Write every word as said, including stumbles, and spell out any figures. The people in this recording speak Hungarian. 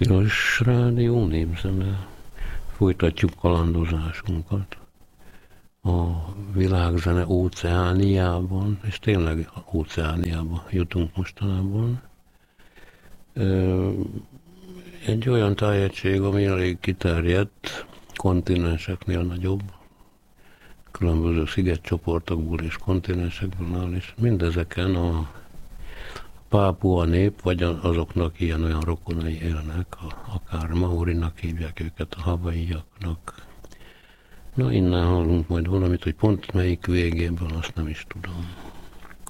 Tilos Rádió Népzene. Folytatjuk kalandozásunkat a világzene óceániában, és tényleg óceániába jutunk mostanában. Egy olyan tájegység, ami elég kiterjedt, kontinenseknél nagyobb, különböző szigetcsoportokból és kontinensekből áll, és mindezeken a pápua nép, vagy azoknak ilyen-olyan rokonai élnek, akár maorinak hívják őket, a havaiaknak. Na, innen hallunk majd valamit, hogy pont melyik végéből, azt nem is tudom.